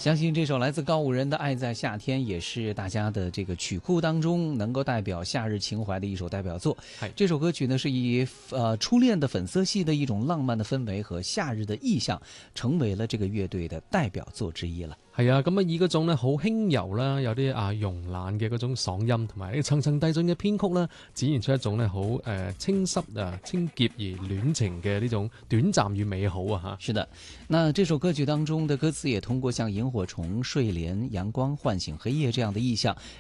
相信这首来自告五人的《爱在夏天》也是大家的这个曲库当中能够代表夏日情怀的一首代表作。这首歌曲呢是以初恋的粉色系的一種浪漫的氛圍和夏日的意象，成為了這個樂隊的代表作之一啦。 係啊，咁以嗰種咧好輕柔啦，有啲慵懶嘅嗰種嗓音，同埋層層遞進嘅編曲啦，展現出一種咧好清晰清潔而戀情嘅呢種短暫與美好啊！ 是的，那這首歌曲當中的歌詞也通過像螢火蟲、睡蓮、陽光喚醒黑夜這樣的意象，